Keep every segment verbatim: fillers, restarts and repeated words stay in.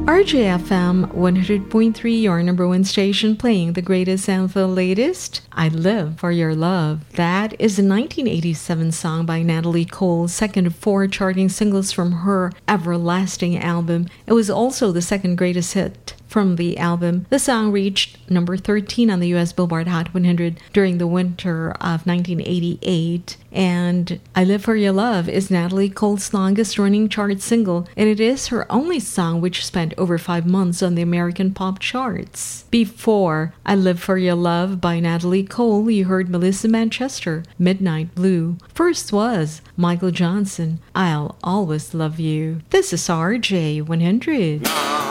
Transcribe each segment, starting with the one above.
R J F M one hundred point three, your number one station, playing the greatest and the latest. I Live for Your Love. That is a nineteen eighty-seven song by Natalie Cole, second of four charting singles from her Everlasting album. It was also the second greatest hit from the album. The song reached number thirteen on the U S Billboard Hot one hundred during the winter of nineteen eighty-eight. And I Live for Your Love is Natalie Cole's longest running chart single, and it is her only song which spent over five months on the American pop charts. Before I Live for Your Love by Natalie Cole, you heard Melissa Manchester, Midnight Blue. First was Michael Johnson, I'll Always Love You. This is R J one hundred.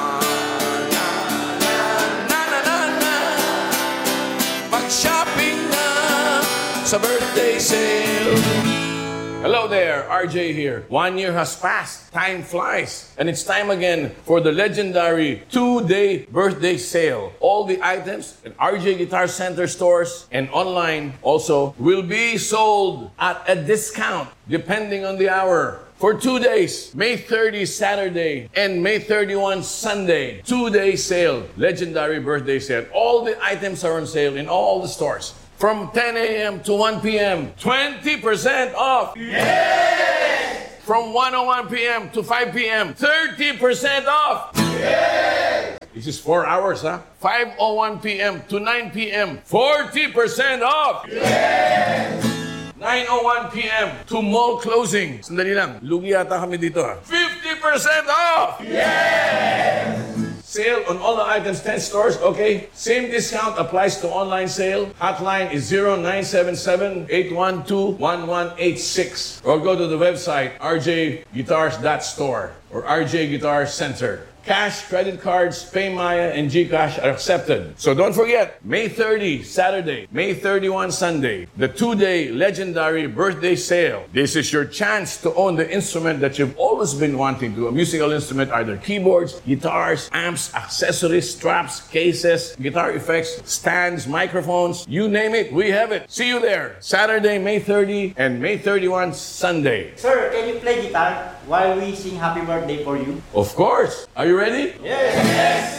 Sa birthday sale. Hello there, R J here. One year has passed, time flies, and it's time again for the legendary two-day birthday sale. All the items at R J Guitar Center stores and online also will be sold at a discount depending on the hour. For two days, May thirtieth Saturday and May thirty-first Sunday, two-day sale, legendary birthday sale. All the items are on sale in all the stores. From ten a.m. to one p.m., twenty percent off. Yay! From one oh one p.m. to five p.m., thirty percent off. Yay! This is four hours, huh? five oh one p.m. to nine p.m., forty percent off. Yay! nine oh one p.m. to mall closing. Sandali lang, lugi yata kami dito, ha? fifty percent off. Yay! Sale on all the items, ten stores, okay? Same discount applies to online sale. Hotline is zero nine seven seven, eight one two, one one eight six. Or go to the website, r j guitars dot store or R J Guitar Center. Cash, credit cards, PayMaya, and GCash are accepted. So don't forget, May thirtieth, Saturday, May thirty-first, Sunday, the two-day legendary birthday sale. This is your chance to own the instrument that you've always been wanting to. A musical instrument, either keyboards, guitars, amps, accessories, straps, cases, guitar effects, stands, microphones, you name it, we have it. See you there, Saturday, May thirtieth, and May thirty-first, Sunday. Sir, can you play guitar while we sing happy birthday for you? Of course. Are you ready? Yes! Yes!